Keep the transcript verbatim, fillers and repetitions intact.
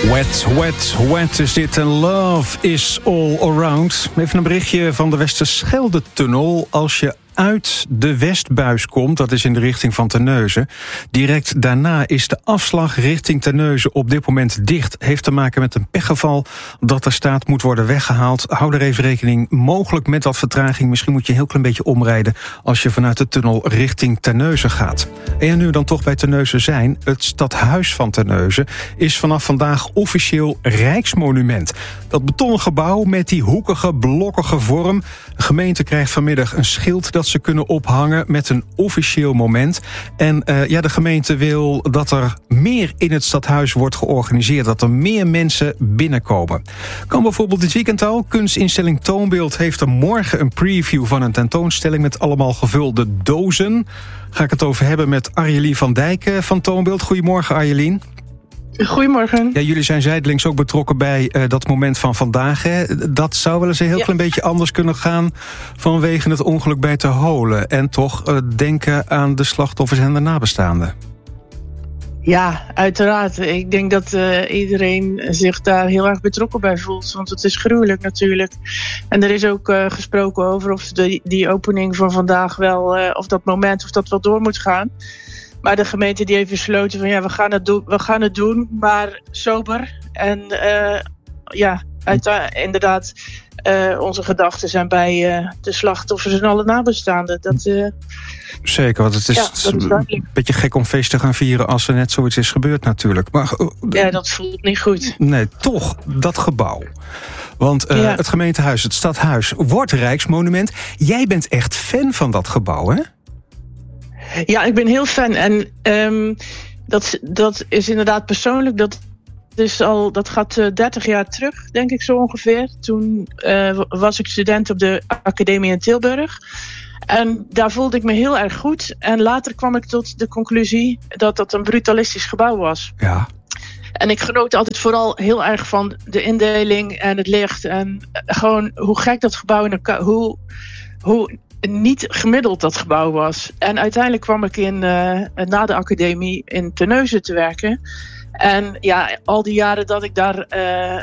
Wet, wet, wet is dit en love is all around. Even een berichtje van de Westerschelde-tunnel. Als je uit de Westbuis komt, dat is in de richting van Terneuzen. Direct daarna is de afslag richting Terneuzen op dit moment dicht. Heeft te maken met een pechgeval dat er staat moet worden weggehaald. Hou er even rekening mogelijk met wat vertraging. Misschien moet je een heel klein beetje omrijden als je vanuit de tunnel richting Terneuzen gaat. En nu we dan toch bij Terneuzen zijn, het stadhuis van Terneuzen is vanaf vandaag officieel Rijksmonument. Dat betonnen gebouw met die hoekige, blokkige vorm. De gemeente krijgt vanmiddag een schild dat ze kunnen ophangen met een officieel moment. En uh, ja, de gemeente wil dat er meer in het stadhuis wordt georganiseerd. Dat er meer mensen binnenkomen. Kan bijvoorbeeld dit weekend al. Kunstinstelling Toonbeeld heeft er morgen een preview van een tentoonstelling met allemaal gevulde dozen. Ga ik het over hebben met Arjelien van Dijk van Toonbeeld. Goedemorgen, Arjelien. Goedemorgen. Ja, jullie zijn zijdelings ook betrokken bij uh, dat moment van vandaag. Hè? Dat zou wel eens een heel ja. klein beetje anders kunnen gaan vanwege het ongeluk bij Ter Holen. En toch uh, denken aan de slachtoffers en de nabestaanden. Ja, uiteraard. Ik denk dat uh, iedereen zich daar heel erg betrokken bij voelt. Want het is gruwelijk natuurlijk. En er is ook uh, gesproken over of de, die opening van vandaag wel, uh, of dat moment, of dat wel door moet gaan. Maar de gemeente die heeft besloten van ja, we gaan het doen, we gaan het doen, maar sober. En uh, ja, uit, inderdaad, uh, onze gedachten zijn bij uh, de slachtoffers en alle nabestaanden. Dat, uh, Zeker, want het is, ja, dat is een beetje gek om feest te gaan vieren als er net zoiets is gebeurd natuurlijk. Maar, uh, ja, dat voelt niet goed. Nee, toch, dat gebouw. Want uh, ja. het gemeentehuis, het stadhuis, wordt Rijksmonument. Jij bent echt fan van dat gebouw, hè? Ja, ik ben heel fan. En um, dat, dat is inderdaad persoonlijk. Dat, is al, dat gaat uh, dertig jaar terug, denk ik zo ongeveer. Toen uh, was ik student op de academie in Tilburg. En daar voelde ik me heel erg goed. En later kwam ik tot de conclusie dat dat een brutalistisch gebouw was. Ja. En ik genoot altijd vooral heel erg van de indeling en het licht. En gewoon hoe gek dat gebouw in elkaar... Hoe, hoe niet gemiddeld dat gebouw was. En uiteindelijk kwam ik in, uh, na de academie in Terneuzen te werken. En ja, al die jaren dat ik daar uh,